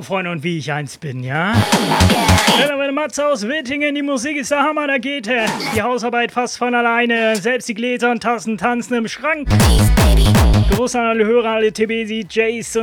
Freunde, und wie ich eins bin, ja? Wenn Matze aus Wittingen, die Musik ist der Hammer, da geht er. Die Hausarbeit fast von alleine, selbst die Gläser und Tassen tanzen im Schrank. Gruß an alle Hörer, alle TBC, Jays und